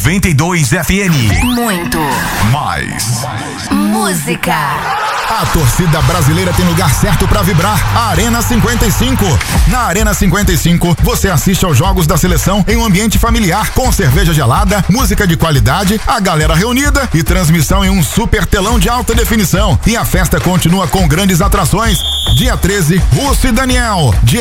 92 FM. Muito Mais música. A torcida brasileira tem lugar certo pra vibrar. A Arena 55. Na Arena 55, você assiste aos jogos da seleção em um ambiente familiar, com cerveja gelada, música de qualidade, a galera reunida e transmissão em um super telão de alta definição. E a festa continua com grandes atrações. Dia 13, Russo e Daniel. Dia